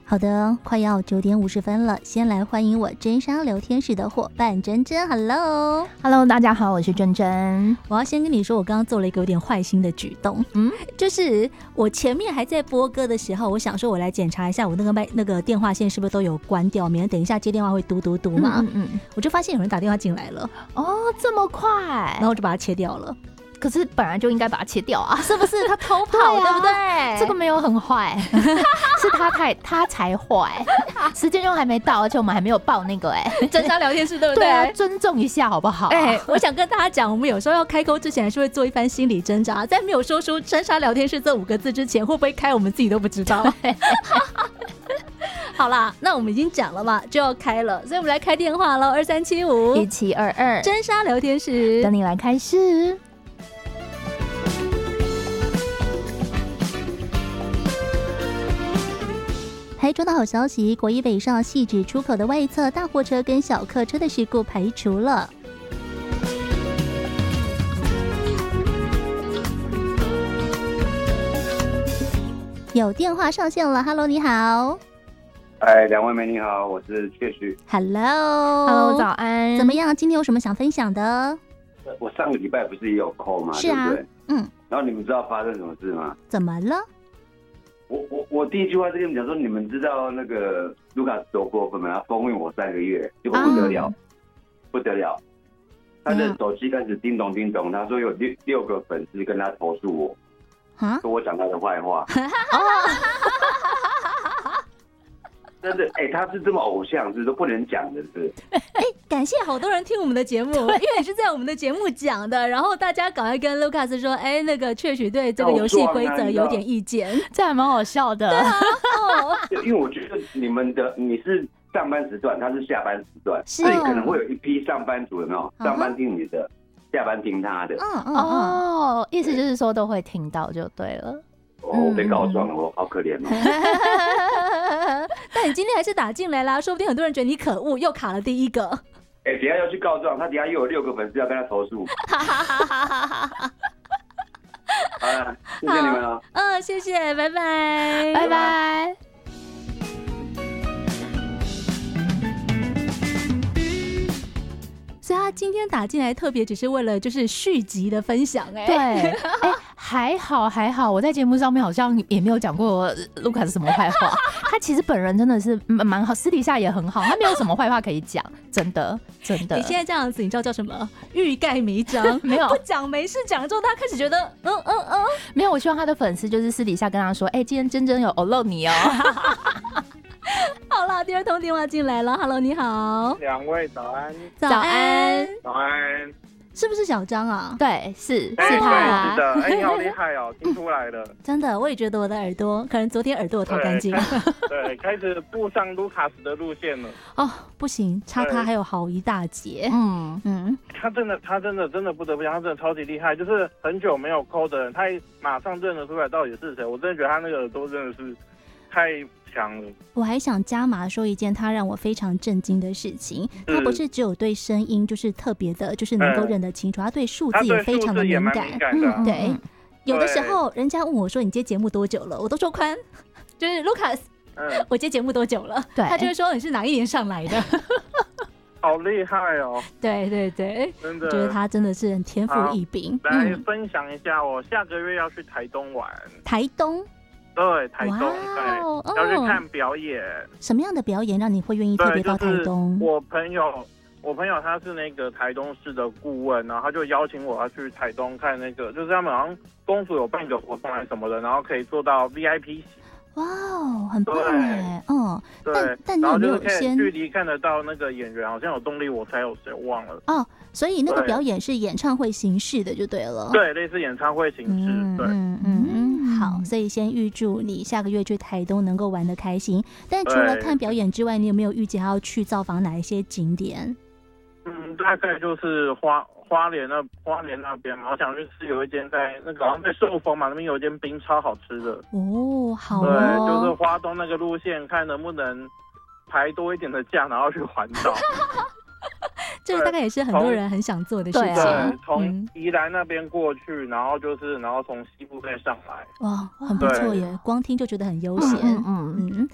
好的，快要9点50分了，先来欢迎我真莎聊天室的伙伴珍珍。Hello， 大家好，我是珍珍。 我要先跟你说，我刚刚做了一个有点坏心的举动，就是我前面还在播歌的时候，我想说我来检查一下我那个电话线是不是都有关掉，免得等一下接电话会嘟嘟嘟嘛。我就发现有人打电话进来了， 哦，这么快， 然后我就把它切掉了。 可是本来就应该把它切掉啊， 是不是？他偷跑，对不对？ 这个没有很坏，是他才坏。时间又还没到，而且我们还没有报那个真莎聊天室，对不对？ 对啊，尊重一下好不好？ 我想跟大家讲，我们有时候要开钩之前，还是会做一番心理挣扎。在没有说出真莎聊天室这5个字之前，会不会开，我们自己都不知道。好啦，那我们已经讲了嘛，就要开了，所以我们来开电话喽，2375-1722真莎聊天室， 等你来开市。 还收到好消息，国一北上汐止出口的外侧大货车跟小客车的事故排除了。有电话上线了 ，Hello， 你好。 两位美你好，我是确旭。 Hello， 早安。 怎么样？今天有什么想分享的？ 我上个礼拜不是也有call吗？ 是啊， 对不对？然后你们知道发生什么事吗？ 怎么了？ 我第一句话就跟你们讲说，你们知道那个卢卡斯多过分吗？他封印我3个月，结果不得了，不得了。他的手机开始叮咚叮咚，他说有6个粉丝跟他投诉我，说我讲他的坏话。真的，他是这么偶像，是都不能讲的，是。 感谢好多人听我们的节目，因为你是在我们的节目讲的，然后大家赶快跟 Lucas 说，那个确实对这个游戏规则有点意见， 这还蛮好笑的。 对啊， 因为我觉得你是上班时段，他是下班时段，所以可能会有一批上班族，有没有？上班听你的，下班听他的。 意思就是说都会听到就对了。 我被告状了，我好可怜哦。 但你今天还是打进来啦，说不定很多人觉得你可恶，又卡了第一个。 等一下要去告状，他等一下又有6个粉丝要跟他投诉。好了，谢谢你们了。 谢谢，拜拜， 拜拜。 所以他今天打进来，特别只是为了就是续集的分享， 对，还好，我在节目上面好像也没有讲过卢卡斯什么坏话。他其实本人真的是蛮好，私底下也很好，他没有什么坏话可以讲，真的。 你现在这样子，你知道叫什么？欲盖弥彰， 没有不讲没事，讲了之后，他开始觉得没有。我希望他的粉丝就是私底下跟他说，今天真正有漏你哦。 好了，第二通电话进来了 ，Hello， 你好 ，2位早安， 早安， 早安， 是不是小张啊？ 对，是他啊， 是的，你好厉害哦，听出来了， 真的，我也觉得我的耳朵，可能昨天耳朵有掏干净， 对，开始步上卢卡斯的路线了。 不行，差他还有好一大截， 他真的不得不讲，他真的超级厉害，就是很久没有call的人，他马上认得出来到底是谁，我真的觉得他那个耳朵真的是太强了。 我还想加码说一件他让我非常震惊的事情，他不是只有对声音就是特别的，就是能够认得清楚，他对数字也非常的敏感。对，有的时候人家问我说你接节目多久了，我都说宽，就是 Lucas，我接节目多久了？对，他就会说你是哪一年上来的。 好厉害哦！ 对，真的，觉得他真的是很天赋异禀。 来分享一下，我下个月要去台东玩。 台东？ 对，台东，对，要去看表演。 什么样的表演让你会愿意特别到台东？ 我朋友他是那个台东市的顾问，然后他就邀请我要去台东看那个，就是他们好像公府有办一个活动还是什么的，然后可以做到 VIP 席。 哇哦，很棒哎，但你有没有先距离看得到那个演员？好像有动力，我才有谁忘了所以那个表演是演唱会形式的，就对了。 对，类似演唱会形式。对， 好，所以先预祝你下个月去台东能够玩得开心。但除了看表演之外，你有没有预计还要去造访哪一些景点？ 大概就是花莲那边嘛，我想去吃有一间在那个好像在寿丰嘛，那边有一间冰超好吃的。 好对，就是花东那个路线，看能不能排多一点的假，然后去环岛。 这个大概也是很多人很想做的事情。 对，从宜兰那边过去，然后从西部再上来。 哇，很不错耶！光听就觉得很悠闲。